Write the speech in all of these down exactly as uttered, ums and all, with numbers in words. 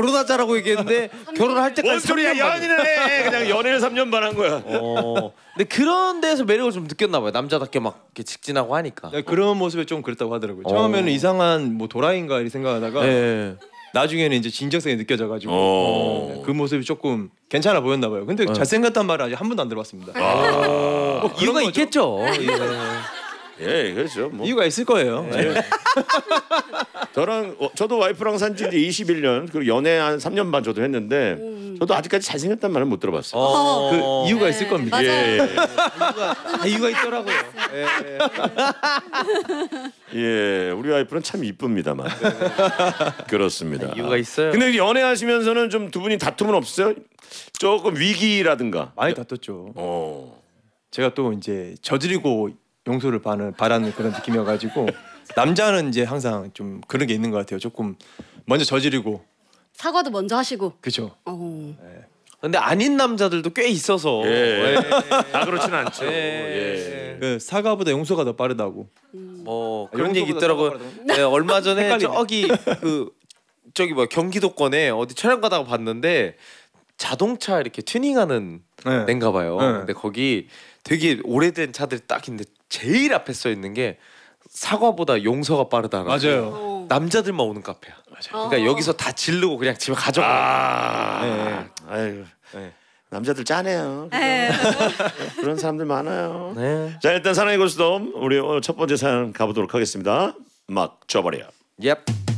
결혼하자라고 얘기했는데 결혼할 때까지 뭔 소리야 연인을 해. 그냥 연애를 삼 년 반 한 거야. 어. 근데 그런 데서 매력을 좀 느꼈나 봐요. 남자답게 막 이렇게 직진하고 하니까. 네, 그런 모습에 좀 그랬다고 하더라고요. 처음에는 이상한 뭐 도라이인가 이렇게 생각하다가 네. 나중에는 이제 진정성이 느껴져가지고 어. 네, 그 모습이 조금 괜찮아 보였나 봐요. 근데 어. 잘생겼단 말을 아직 한 번도 안 들어봤습니다. 아. 뭐 이유가 거죠? 있겠죠. 예, 그렇죠. 뭐. 이유가 있을 거예요. 네. 저랑 어, 저도 와이프랑 산지 이제 이십일 년 그리고 연애 한 삼 년 반 저도 했는데 음. 저도 아직까지 잘생겼단 말은 못 들어봤어요. 어. 그 이유가 네, 있을 겁니다. 맞아요. 예, 이유가, 아, 이유가 있더라고요. 예, 예. 예, 우리 와이프는 참 이쁩니다만. 그렇습니다. 이유가 있어요. 근데 연애하시면서는 좀 두 분이 다툼은 없어요? 조금 위기라든가. 많이 다퉜죠. 어. 제가 또 이제 저지르고 용서를 바라는, 바라는 그런 느낌이어가지고 남자는 이제 항상 좀 그런 게 있는 것 같아요. 조금 먼저 저지르고. 사과도 먼저 하시고. 그렇죠. 어. 근데 아닌 남자들도 꽤 있어서. 예. 예. 다 그렇진 않죠. 예. 예. 그 사과보다 용서가 더 빠르다고. 뭐 그런 용서보다 얘기 있더라고요. 사과가 네, 얼마 전에 헷갈리네. 저기 그 저기 뭐 경기도권에 어디 촬영 가다가 봤는데 자동차 이렇게 튜닝하는 네. 데인가 봐요. 네. 근데 거기 되게 오래된 차들이 딱 있는데 제일 앞에 써 있는 게 사과보다 용서가 빠르다라고. 맞아요. 어. 남자들만 오는 카페야. 어. 그러니까 여기서 다 지르고 그냥 집에 가져가. 아. 네. 아유. 네. 남자들 짜네요. 에. 그런 사람들 많아요. 네. 자, 일단 사랑의 고스톱 우리 오늘 첫 번째 사연 가보도록 하겠습니다. 막 줘버려. 옙.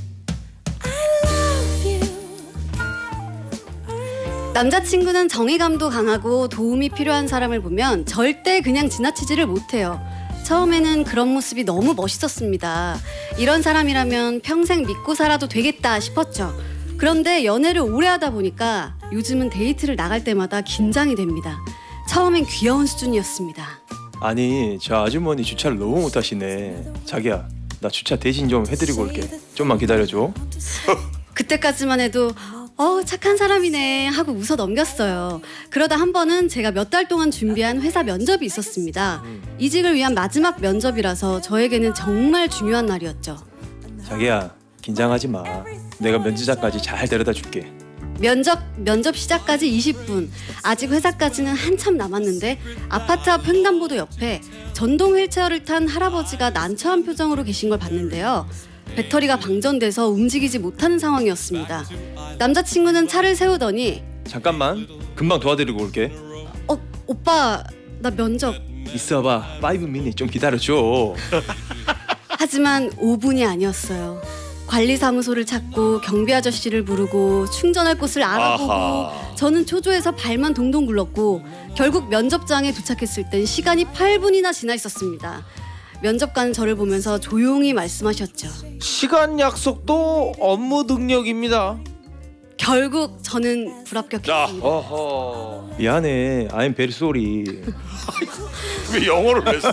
남자친구는 정의감도 강하고 도움이 필요한 사람을 보면 절대 그냥 지나치지를 못해요. 처음에는 그런 모습이 너무 멋있었습니다. 이런 사람이라면 평생 믿고 살아도 되겠다 싶었죠. 그런데 연애를 오래 하다 보니까 요즘은 데이트를 나갈 때마다 긴장이 됩니다. 처음엔 귀여운 수준이었습니다. 아니 저 아주머니 주차를 너무 못하시네. 자기야 나 주차 대신 좀 해드리고 올게. 좀만 기다려줘. 그때까지만 해도 어 착한 사람이네 하고 웃어 넘겼어요. 그러다 한 번은 제가 몇 달 동안 준비한 회사 면접이 있었습니다. 이직을 위한 마지막 면접이라서 저에게는 정말 중요한 날이었죠. 자기야 긴장하지 마. 내가 면접자까지 잘 데려다 줄게. 면접 면접 시작까지 이십 분. 아직 회사까지는 한참 남았는데 아파트 앞 횡단보도 옆에 전동 휠체어를 탄 할아버지가 난처한 표정으로 계신 걸 봤는데요. 배터리가 방전돼서 움직이지 못하는 상황이었습니다. 남자친구는 차를 세우더니 잠깐만 금방 도와드리고 올게. 어 오빠 나 면접. 있어봐 파이브 미닛 좀 기다려줘. 하지만 오 분이 아니었어요. 관리사무소를 찾고 경비 아저씨를 부르고 충전할 곳을 알아보고 아하. 저는 초조해서 발만 동동 굴렀고 결국 면접장에 도착했을 땐 시간이 팔 분이나 지나 있었습니다. 면접관은 저를 보면서 조용히 말씀하셨죠. 시간 약속도 업무 능력입니다. 결국 저는 불합격했습니다. 어허. 미안해 I'm very sorry. 왜 영어를 왜 써?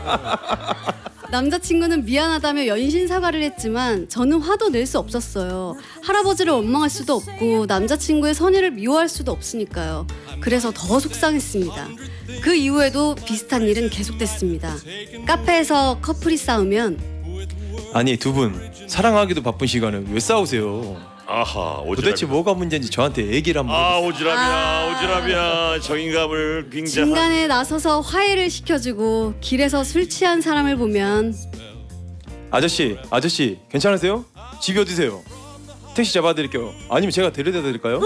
남자친구는 미안하다며 연신 사과를 했지만 저는 화도 낼 수 없었어요. 할아버지를 원망할 수도 없고 남자친구의 선의를 미워할 수도 없으니까요. 그래서 더 속상했습니다. 그 이후에도 비슷한 일은 계속됐습니다. 카페에서 커플이 싸우면 아니 두 분 사랑하기도 바쁜 시간에 왜 싸우세요? 아하 오지랖. 도대체 뭐가 문제인지 저한테 얘기를 한번. 아 오지랖이야 아. 오지랖이야 정인감을 굉장히 중간에 나서서 화해를 시켜주고 길에서 술 취한 사람을 보면 아저씨 아저씨 괜찮으세요? 집이 어디세요? 택시 잡아드릴게요. 아니면 제가 데려다 드릴까요?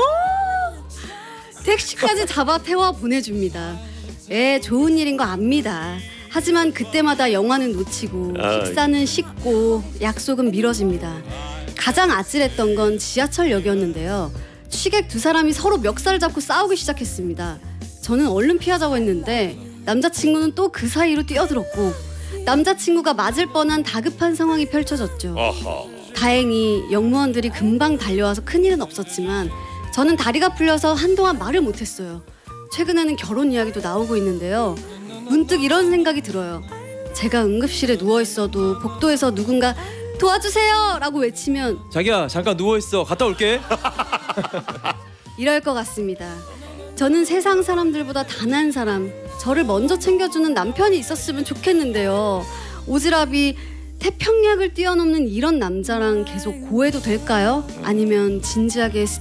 택시까지 잡아 태워 보내줍니다. 예, 좋은 일인 거 압니다. 하지만 그때마다 영화는 놓치고 아. 식사는 식고 약속은 미뤄집니다. 가장 아찔했던 건 지하철역이었는데요. 취객 두 사람이 서로 멱살을 잡고 싸우기 시작했습니다. 저는 얼른 피하자고 했는데 남자친구는 또 그 사이로 뛰어들었고 남자친구가 맞을 뻔한 다급한 상황이 펼쳐졌죠. 아하 다행히 영무원들이 금방 달려와서 큰일은 없었지만 저는 다리가 풀려서 한동안 말을 못했어요. 최근에는 결혼 이야기도 나오고 있는데요. 문득 이런 생각이 들어요. 제가 응급실에 누워있어도 복도에서 누군가 도와주세요! 라고 외치면 자기야 잠깐 누워있어 갔다 올게. 이럴 것 같습니다. 저는 세상 사람들보다 단 한 사람, 저를 먼저 챙겨주는 남편이 있었으면 좋겠는데요. 오지랖이 태평양을 뛰어넘는 이런 남자랑 계속 고해도 될까요? 아니면 진지하게